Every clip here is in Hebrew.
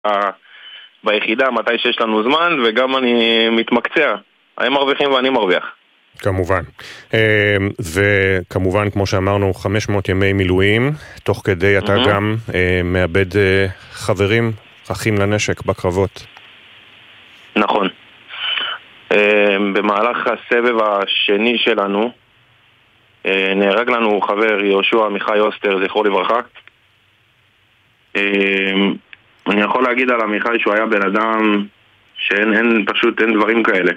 ביחידה מתי שיש לנו זמן, וגם אני מתמקצע. הם מרוויחים ואני מרוויח. כמובן. וכמובן, כמו שאמרנו, 500 ימי מילואים, תוך כדי אתה גם מאבד חברים, אחים לנשק בקרבות. נכון. במהלך הסבב השני שלנו, נהרג לנו חבר יהושע מיכאי אוסטר, זכרו לברכה. אני יכול להגיד על עמיחי שהוא היה בן אדם פשוט אין דברים כאלה.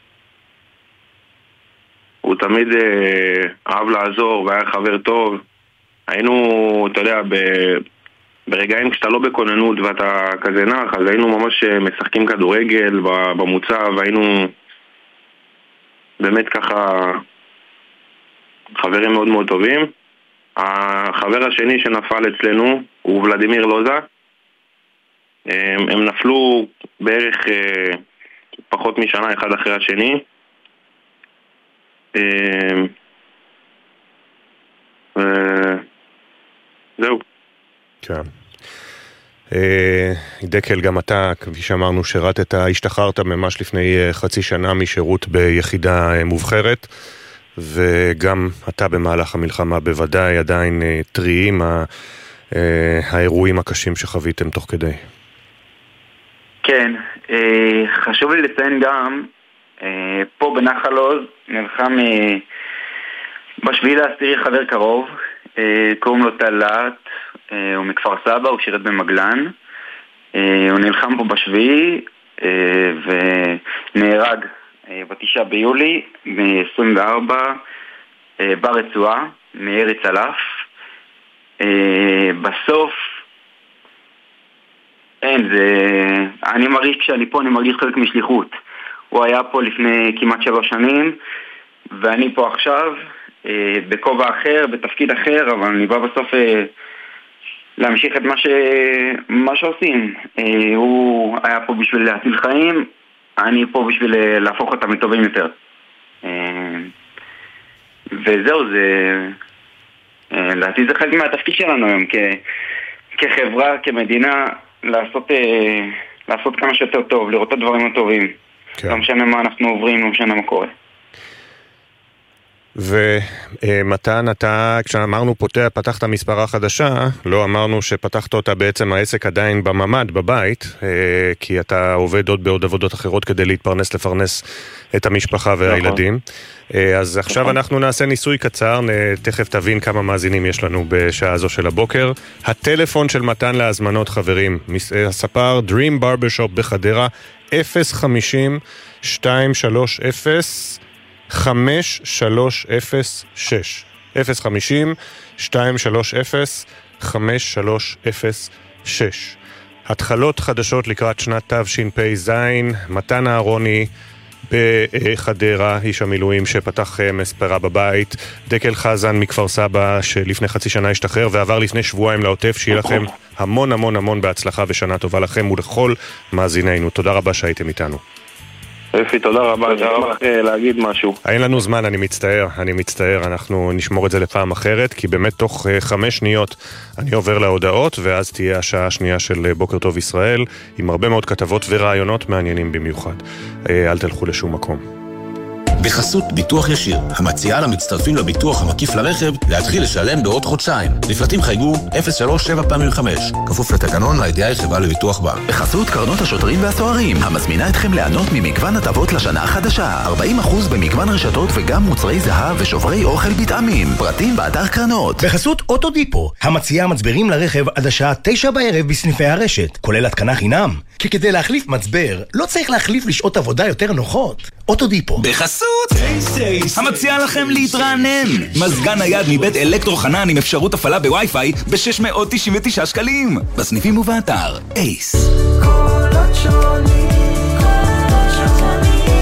הוא תמיד אהב לעזור והיה חבר טוב. היינו, אתה יודע, ברגעים כשאתה לא בכוננות ואתה כזה נח, אז היינו ממש משחקים כדורגל במוצב, והיינו באמת ככה חברים מאוד מאוד טובים. החבר השני שנפל אצלנו הוא ולדימיר לוזה. הם נפלו בערך פחות משנה אחד אחרי השני. זהו. כן. דקל, גם אתה, כפי שאמרנו, השתחררת ממש לפני חצי שנה משירות ביחידה מובחרת, וגם אתה במהלך המלחמה בוודאי עדיין טריים האירועים הקשים שחוויתם תוך כדי. כן, חשוב לי לציין גם, פה בנחל עוז נלחם בשביעי לעשירי חבר קרוב, קוראים לו טלט, הוא מכפר סבא, הוא שירת במגלן, הוא נלחם פה בשביעי ונהרג ב9 ביולי ב-24 ברצועה מירי צלף. בסוף אני מרגיש כשאני פה, אני מרגיש חלק משליחות. הוא היה פה לפני כמעט 7 שנים ואני פה עכשיו בכובע אחר, בתפקיד אחר, אבל אני בא בסוף להמשיך את מה שעושים. הוא היה פה בשביל להציל חיים, אני פה בשביל להפוך אותם לטובים יותר. וזהו, לדעתי זה חלק מהתפקיד שלנו היום כחברה, כמדינה, לעשות כמה שיותר טוב, לראות את הדברים הטובים. לא משנה מה אנחנו עוברים, לא משנה מה קורה. ומתן, אתה, כשאמרנו פתחת מספרה חדשה, לא אמרנו שפתחת אותה בעצם העסק עדיין בממד, בבית, כי אתה עובד עוד בעוד עבודות אחרות כדי לפרנס את המשפחה והילדים. אז עכשיו אנחנו נעשה ניסוי קצר, תכף תבין כמה מאזינים יש לנו בשעה הזו של הבוקר. הטלפון של מתן להזמנות, חברים, הספר Dream Barbershop בחדרה, 050-230 5306 050-230-5306. התחלות חדשות לקראת שנת תשפ"ז. מתן אהרוני בחדרה, איש המילואים שפתח מספרה בבית. דקל חזן מכפר סבא שלפני חצי שנה השתחרר ועבר לפני שבועיים לעוטף. שיהיה לכם המון המון המון בהצלחה ושנה טובה לכם ולכל מאזינינו. תודה רבה שהייתם איתנו. אפי, תודה רבה. אני רק להגיד משהו. אין לנו זמן, אני מצטער, אנחנו נשמור את זה לפעם אחרת, כי באמת תוך 5 שניות אני עובר להודעות, ואז תהיה השעה השנייה של בוקר טוב ישראל, עם הרבה מאוד כתבות ורעיונות מעניינים במיוחד. אל תלכו לשום מקום. בחסות ביטוח ישיר, המציעה למצטרפים לביטוח המקיף לרכב להתחיל לשלם בעוד חודשיים. לפרטים חייגו 03755, כפוף לתקנון לידיעה חברה לביטוח בר. בחסות קרנות השוטרים והסוהרים, המזמינה אתכם ליהנות ממגוון הטבות לשנה החדשה. 40% במגוון רשתות וגם מוצרי זהב ושוברי אוכל בטעמים. פרטים באתר קרנות. בחסות אוטודיפו, המציעה מצברים לרכב עד השעה 9 בערב בסניפי הרשת, כולל התקנה חינם. כי כדי להחליף מצבר, לא צריך להחליף לשעות עבודה יותר נוחות. אוטודיפו. בחסות המציעה לכם להתרענן. מזגן נייד מבית אלקטרו חנן עם אפשרות הפעלה בווי-פיי ב-699 שקלים. בסניפים ובאתר אייס. קולות שונים,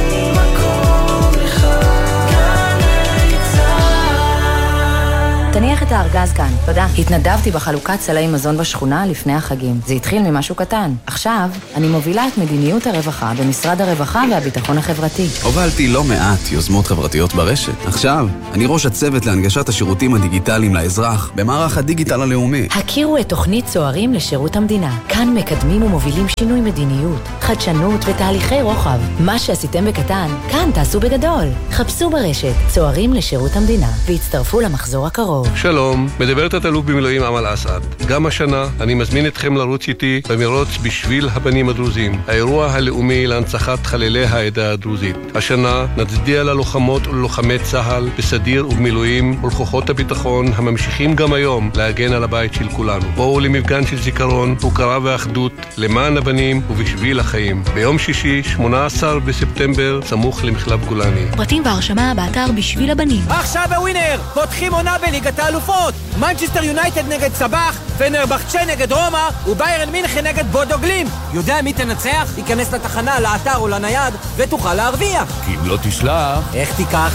מקום אחד, כאן היצע. תניח קח את הארגז כאן, תודה. התנדבתי בחלוקת סלי מזון בשכונה לפני החגים. זה התחיל ממשהו קטן. עכשיו, אני מובילה את מדיניות הרווחה במשרד הרווחה והביטחון החברתי. הובלתי לא מעט יוזמות חברתיות ברשת. עכשיו, אני ראש הצוות להנגשת השירותים הדיגיטליים לאזרח במערך הדיגיטל הלאומי. הכירו את תוכנית צוערים לשירות המדינה. כאן מקדמים ומובילים שינוי מדיניות, חדשנות ותהליכי רוחב. מה שעשיתם בקטן, כאן תעשו בגדול. חפשו ברשת צוערים לשירות המדינה והצטרפו למחזור הקרוב. שלום, מדברת התאלוף במילואים אמל אסעד. גם השנה אני מזמין אתכם לרוץ איתי במרוץ בשביל הבנים הדרוזים, האירוע הלאומי להנצחת חללי העדה הדרוזית. השנה נצדיע ללוחמות וללוחמי צה"ל בסדיר ובמילואים ולכוחות הביטחון הממשיכים גם היום להגן על הבית של כולנו. בואו למפגן של זיכרון, הוקרה ואחדות למען הבנים ובשביל החיים. ביום שישי, 18 בספטמבר, סמוך למחלף גולני. פרטים והרשמה באתר בשביל הבנים. עכשיו בווינר, פותחים עונה בליגת האלופות. מנצ'סטר יונייטד נגד סבח, פנרבחצ'ה נגד רומא, וביירן מינכן נגד בודו גלים. יודע מי תנצח? ייכנס לתחנה, לאתר או לנייד, ותוכל להרוויח. כי אם לא תשלח... איך תיקח?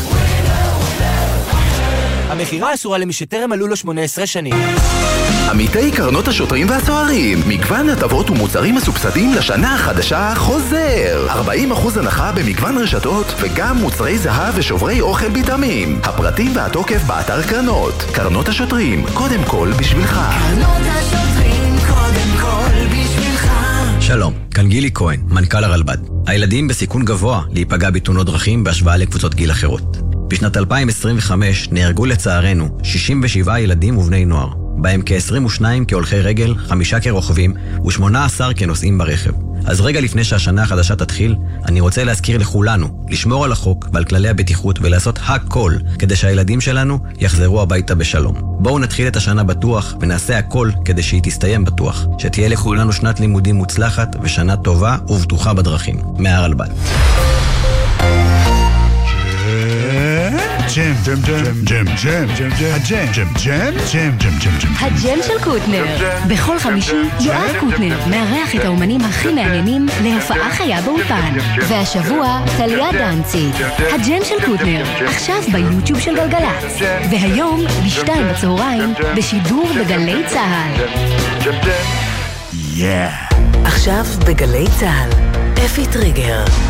המחירה אסורה למי שטרם מלאו לו 18 שנים. עמיתי קרנות השוטרים והסוהרים, מגוון הטבות ומוצרים מסובסדים לשנה החדשה חוזר. 40% הנחה במגוון רשתות וגם מוצרי זהב ושוברי אוכל ביטמים. הפרטים והתוקף באתר קרנות. קרנות השוטרים, קודם כל בשבילך. קרנות השוטרים, קודם כל בשבילך. שלום, כאן גילי כהן, מנכ"ל הרלב"ד. הילדים בסיכון גבוה להיפגע בתאונות דרכים בהשוואה לקבוצות גיל אחרות. בשנת 2025 נהרגו לצערנו 67 ילדים ובני נוער, בהם כ-22 כהולכי רגל, 5 כרוכבים ו18 כנוסעים ברכב. אז רגע לפני שהשנה החדשה תתחיל, אני רוצה להזכיר לכולנו לשמור על החוק ועל כללי הבטיחות ולעשות הכל כדי שהילדים שלנו יחזרו הביתה בשלום. בואו נתחיל את השנה בטוח ונעשה הכל כדי שהיא תסתיים בטוח. שתהיה לכולנו שנת לימודים מוצלחת ושנה טובה ובטוחה בדרכים. מהרלב"ד. ג'ם, ג'ם, ג'ם, ג'ם, ג'ם, הג'ם של קוטנר. בכל חמישי יואב קוטנר מארח את האומנים הכי מעניינים להופעה חיה באולפן. והשבוע טליה דנציג. הג'ם של קוטנר, עכשיו ביוטיוב של גלגלצ. והיום בשתיים בצהריים בשידור בגלי צהל. עכשיו בגלי צהל אפי טריגר.